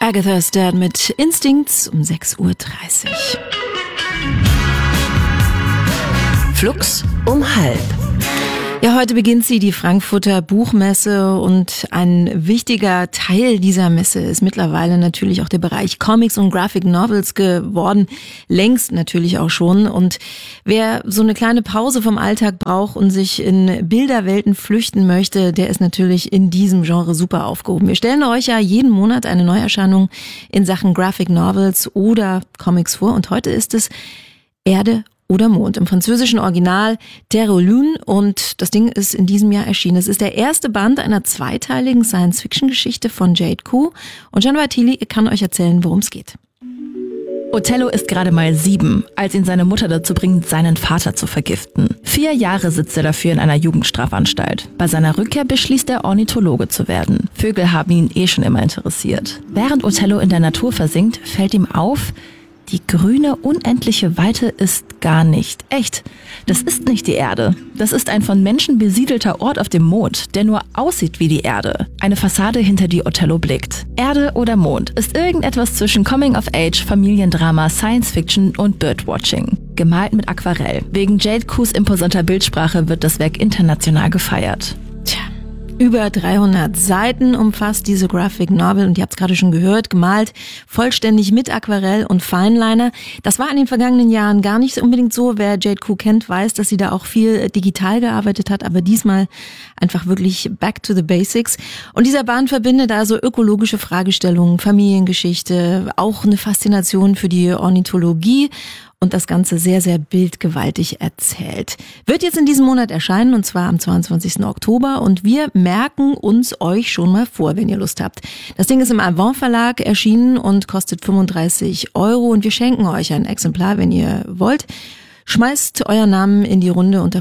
Agatha's Dad mit Instincts um 6:30 Uhr. Flux um 12:30. Ja, heute beginnt sie, die Frankfurter Buchmesse, und ein wichtiger Teil dieser Messe ist mittlerweile natürlich auch der Bereich Comics und Graphic Novels geworden, längst natürlich auch schon. Und wer so eine kleine Pause vom Alltag braucht und sich in Bilderwelten flüchten möchte, der ist natürlich in diesem Genre super aufgehoben. Wir stellen euch ja jeden Monat eine Neuerscheinung in Sachen Graphic Novels oder Comics vor, und heute ist es Erde oder Mond im französischen Original Terre Lune, und das Ding ist in diesem Jahr erschienen. Es ist der erste Band einer zweiteiligen Science-Fiction-Geschichte von Jade Ku, und Jan Vartili kann euch erzählen, worum es geht. Othello ist gerade mal 7, als ihn seine Mutter dazu bringt, seinen Vater zu vergiften. 4 Jahre sitzt er dafür in einer Jugendstrafanstalt. Bei seiner Rückkehr beschließt er, Ornithologe zu werden. Vögel haben ihn schon immer interessiert. Während Othello in der Natur versinkt, fällt ihm auf, die grüne, unendliche Weite ist gar nicht echt. Das ist nicht die Erde. Das ist ein von Menschen besiedelter Ort auf dem Mond, der nur aussieht wie die Erde. Eine Fassade, hinter die Othello blickt. Erde oder Mond ist irgendetwas zwischen Coming of Age, Familiendrama, Science Fiction und Birdwatching. Gemalt mit Aquarell. Wegen Jade Kus imposanter Bildsprache wird das Werk international gefeiert. Tja. Über 300 Seiten umfasst diese Graphic Novel, und ihr habt es gerade schon gehört, gemalt vollständig mit Aquarell und Fineliner. Das war in den vergangenen Jahren gar nicht unbedingt so. Wer Jade Ku kennt, weiß, dass sie da auch viel digital gearbeitet hat, aber diesmal einfach wirklich back to the basics. Und dieser Band verbindet also ökologische Fragestellungen, Familiengeschichte, auch eine Faszination für die Ornithologie, und das Ganze sehr, sehr bildgewaltig erzählt. Wird jetzt in diesem Monat erscheinen, und zwar am 22. Oktober. Und wir merken uns euch schon mal vor, wenn ihr Lust habt. Das Ding ist im Avant Verlag erschienen und kostet 35 €. Und wir schenken euch ein Exemplar, wenn ihr wollt. Schmeißt euren Namen in die Runde unter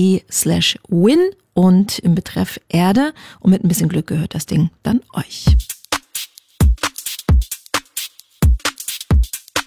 fluxfm.de/win und im Betreff Erde. Und mit ein bisschen Glück gehört das Ding dann euch.